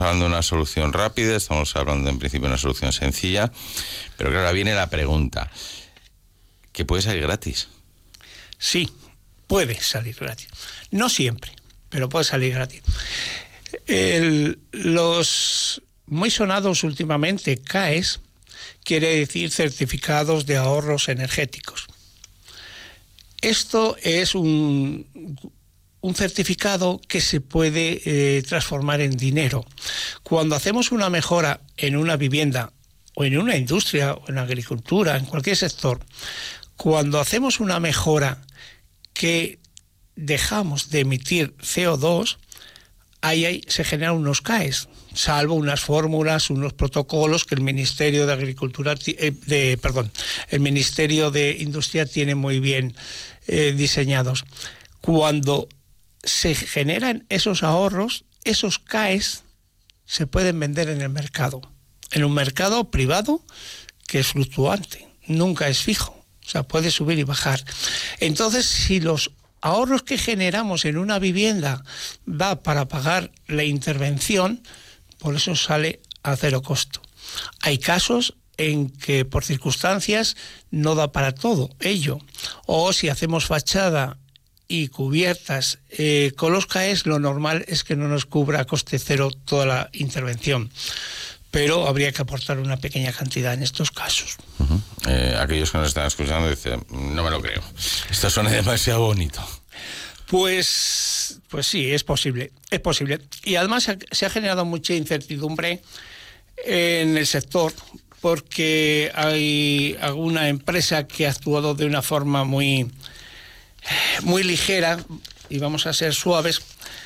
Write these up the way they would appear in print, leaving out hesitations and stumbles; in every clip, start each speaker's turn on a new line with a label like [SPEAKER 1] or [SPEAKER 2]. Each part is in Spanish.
[SPEAKER 1] hablando de una solución rápida, estamos hablando en principio de una solución sencilla, pero claro, ahora viene la pregunta, ¿que puede salir gratis?
[SPEAKER 2] Sí, puede salir gratis. No siempre, pero puede salir gratis. Los muy sonados últimamente CAEs quiere decir certificados de ahorros energéticos. Esto es un certificado que se puede transformar en dinero. Cuando hacemos una mejora en una vivienda o en una industria o en la agricultura, en cualquier sector, cuando hacemos una mejora que dejamos de emitir CO2, ahí se generan unos CAEs, salvo unas fórmulas, unos protocolos que el Ministerio de Agricultura, el Ministerio de Industria tiene muy bien diseñados. Cuando se generan esos ahorros, esos CAEs se pueden vender en el mercado, en un mercado privado que es fluctuante, nunca es fijo, o sea, puede subir y bajar. Entonces, si los ahorros que generamos en una vivienda va para pagar la intervención, por eso sale a cero costo. Hay casos en que por circunstancias no da para todo ello, o si hacemos fachada y cubiertas con los CAEs, lo normal es que no nos cubra a coste cero toda la intervención, pero habría que aportar una pequeña cantidad en estos casos.
[SPEAKER 1] Aquellos que nos están escuchando dicen, no me lo creo, esto suena demasiado bonito.
[SPEAKER 2] Pues sí, es posible. Y además se ha generado mucha incertidumbre en el sector, porque hay alguna empresa que ha actuado de una forma muy ligera, y vamos a ser suaves,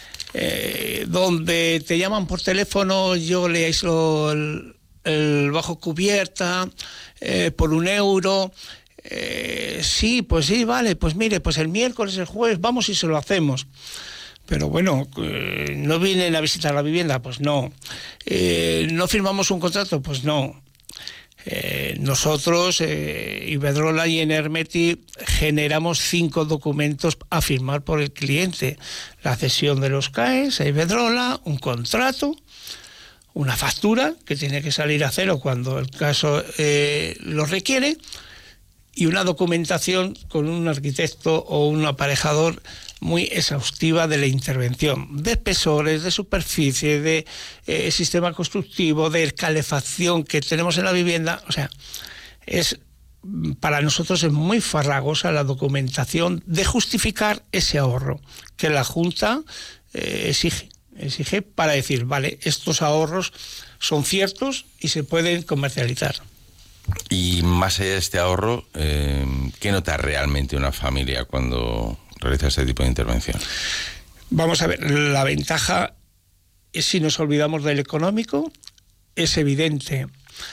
[SPEAKER 2] donde te llaman por teléfono, yo le aíslo el bajo cubierta por €1. Sí, pues sí, vale, pues mire, pues el miércoles, el jueves, vamos y se lo hacemos. Pero bueno, ¿no vienen a visitar la vivienda? Pues no. ¿No firmamos un contrato? Pues no. Nosotros, Iberdrola y Enermeti, generamos 5 documentos a firmar por el cliente. La cesión de los CAEs a Iberdrola, un contrato, una factura que tiene que salir a cero cuando el caso lo requiere, y una documentación con un arquitecto o un aparejador muy exhaustiva de la intervención, de espesores, de superficie, de sistema constructivo, de calefacción que tenemos en la vivienda. O sea, para nosotros es muy farragosa la documentación de justificar ese ahorro que la Junta exige para decir, vale, estos ahorros son ciertos y se pueden comercializar.
[SPEAKER 1] Y más allá de este ahorro, ¿qué nota realmente una familia cuando realiza este tipo de intervención?
[SPEAKER 2] Vamos a ver, la ventaja es, si nos olvidamos del económico, es evidente.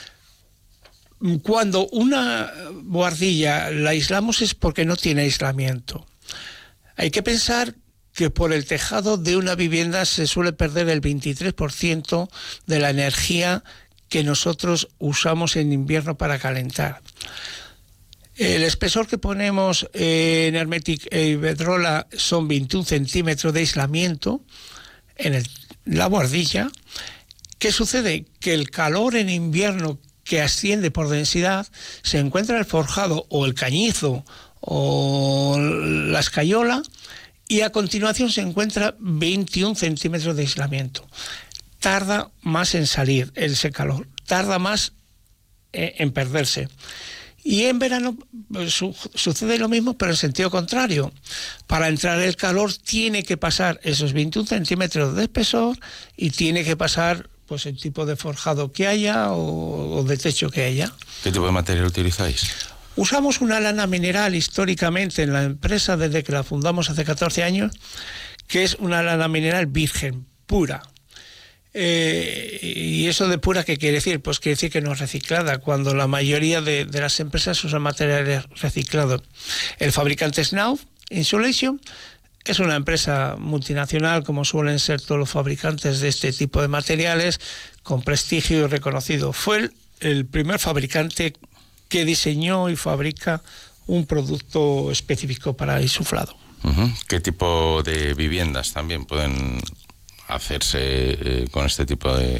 [SPEAKER 2] Cuando una buhardilla la aislamos es porque no tiene aislamiento. Hay que pensar que por el tejado de una vivienda se suele perder el 23% de la energía que nosotros usamos en invierno para calentar. El espesor que ponemos en Hermetic e Iberdrola son 21 centímetros de aislamiento en la buhardilla. ¿Qué sucede? Que el calor en invierno que asciende por densidad se encuentra el forjado o el cañizo o la escayola, y a continuación se encuentra 21 centímetros de aislamiento. Tarda más en salir ese calor, tarda más en perderse. Y en verano sucede lo mismo, pero en sentido contrario. Para entrar el calor tiene que pasar esos 21 centímetros de espesor y tiene que pasar pues el tipo de forjado que haya o de techo que haya.
[SPEAKER 1] ¿Qué tipo de material utilizáis?
[SPEAKER 2] Usamos una lana mineral históricamente en la empresa desde que la fundamos hace 14 años, que es una lana mineral virgen, pura. ¿Y eso de pura qué quiere decir? Pues quiere decir que no es reciclada, cuando la mayoría de las empresas usan materiales reciclados. El fabricante Snauf Insulation es una empresa multinacional, como suelen ser todos los fabricantes de este tipo de materiales, con prestigio y reconocido. Fue el primer fabricante que diseñó y fabrica un producto específico para el insuflado.
[SPEAKER 1] ¿Qué tipo de viviendas también pueden hacerse con este tipo de